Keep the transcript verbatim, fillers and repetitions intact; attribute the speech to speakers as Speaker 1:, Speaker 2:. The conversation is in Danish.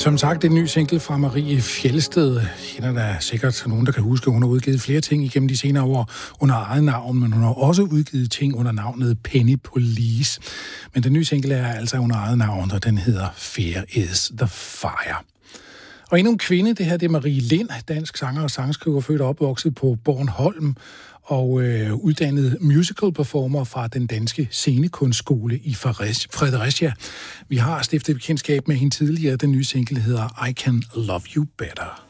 Speaker 1: Som sagt, det er en ny single fra Marie Fjelsted. Hende er der sikkert nogen, der kan huske, hun har udgivet flere ting igennem de senere år under eget navn, men hun har også udgivet ting under navnet Penny Police. Men den nye single er altså under eget navn, og den hedder Fear is the Fire. Og endnu en kvinde, det her det er Marie Lind, dansk sanger og sangskriver, født og opvokset på Bornholm, og øh, uddannet musical performer fra den danske scenekunstskole i Fredericia. Vi har stiftet bekendtskab med hende tidligere. Den nye single hedder I Can Love You Better.